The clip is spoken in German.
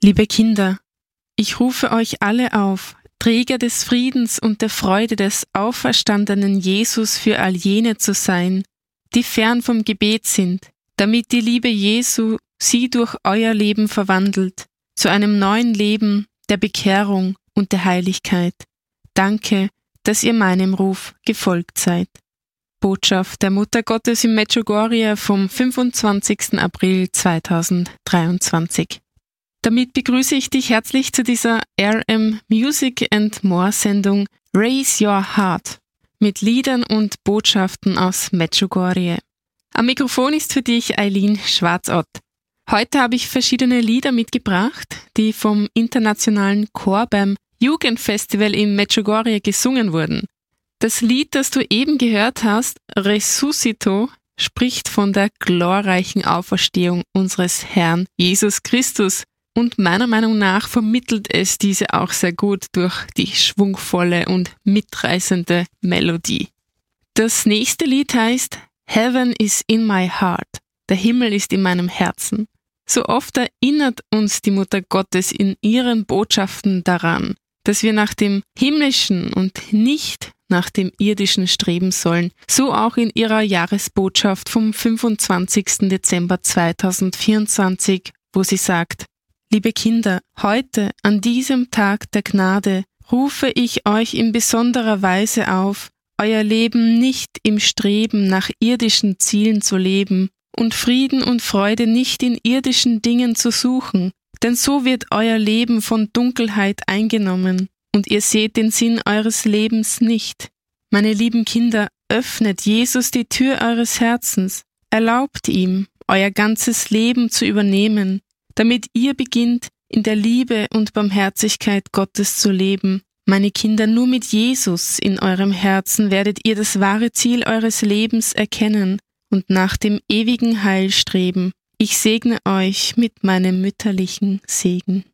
Liebe Kinder, ich rufe euch alle auf, Träger des Friedens und der Freude des auferstandenen Jesus für all jene zu sein, die fern vom Gebet sind, damit die Liebe Jesu sie durch euer Leben verwandelt, zu einem neuen Leben der Bekehrung und der Heiligkeit. Danke, dass ihr meinem Ruf gefolgt seid. Botschaft der Mutter Gottes in Medjugorje vom 25. April 2023. Damit begrüße ich dich herzlich zu dieser RM Music and More Sendung Raise Your Heart mit Liedern und Botschaften aus Medjugorje. Am Mikrofon ist für dich Eileen Schwarzott. Heute habe ich verschiedene Lieder mitgebracht, die vom internationalen Chor beim Jugendfestival in Medjugorje gesungen wurden. Das Lied, das du eben gehört hast, Resuscito, spricht von der glorreichen Auferstehung unseres Herrn Jesus Christus. Und meiner Meinung nach vermittelt es diese auch sehr gut durch die schwungvolle und mitreißende Melodie. Das nächste Lied heißt Heaven is in my heart. Der Himmel ist in meinem Herzen. So oft erinnert uns die Mutter Gottes in ihren Botschaften daran, dass wir nach dem Himmlischen und nicht nach dem Irdischen streben sollen, so auch in ihrer Jahresbotschaft vom 25. Dezember 2024, wo sie sagt: Liebe Kinder, heute, an diesem Tag der Gnade, rufe ich euch in besonderer Weise auf, euer Leben nicht im Streben nach irdischen Zielen zu leben und Frieden und Freude nicht in irdischen Dingen zu suchen, denn so wird euer Leben von Dunkelheit eingenommen und ihr seht den Sinn eures Lebens nicht. Meine lieben Kinder, öffnet Jesus die Tür eures Herzens, erlaubt ihm, euer ganzes Leben zu übernehmen, damit ihr beginnt, in der Liebe und Barmherzigkeit Gottes zu leben. Meine Kinder, nur mit Jesus in eurem Herzen werdet ihr das wahre Ziel eures Lebens erkennen und nach dem ewigen Heil streben. Ich segne euch mit meinem mütterlichen Segen.